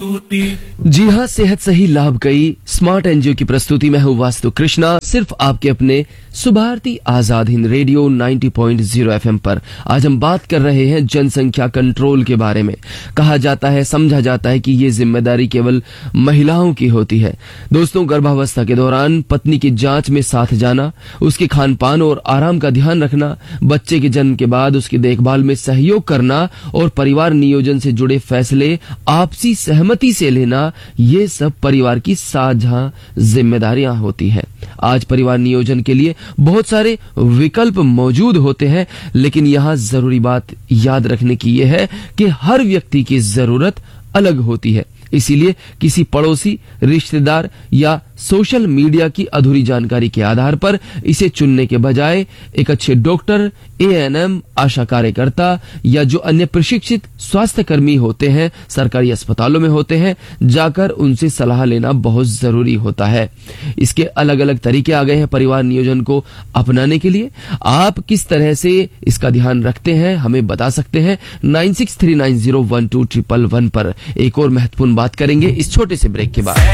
जी हाँ, सेहत सही लाभ कई स्मार्ट एनजीओ की प्रस्तुति में हूँ वास्तु कृष्णा, सिर्फ आपके अपने सुभारती आजाद हिंद रेडियो 90.0 एफएम पर। आज हम बात कर रहे हैं जनसंख्या कंट्रोल के बारे में। कहा जाता है, समझा जाता है कि ये जिम्मेदारी केवल महिलाओं की होती है। दोस्तों, गर्भावस्था के दौरान पत्नी की जांच में साथ जाना, उसके खान पान और आराम का ध्यान रखना, बच्चे के जन्म के बाद उसकी देखभाल में सहयोग करना और परिवार नियोजन से जुड़े फैसले आपसी सहमति से लेना, ये सब परिवार की साझा जिम्मेदारियां होती हैं। आज परिवार नियोजन के लिए बहुत सारे विकल्प मौजूद होते हैं, लेकिन यहाँ जरूरी बात याद रखने की यह है कि हर व्यक्ति की जरूरत अलग होती है। इसीलिए किसी पड़ोसी, रिश्तेदार या सोशल मीडिया की अधूरी जानकारी के आधार पर इसे चुनने के बजाय एक अच्छे डॉक्टर, एएनएम, आशा कार्यकर्ता या जो अन्य प्रशिक्षित स्वास्थ्य कर्मी होते हैं, सरकारी अस्पतालों में होते हैं, जाकर उनसे सलाह लेना बहुत जरूरी होता है। इसके अलग अलग तरीके आ गए हैं परिवार नियोजन को अपनाने के लिए। आप किस तरह से इसका ध्यान रखते हैं, हमें बता सकते हैं 9639012111 पर। एक और महत्वपूर्ण बात करेंगे इस छोटे से ब्रेक के बाद।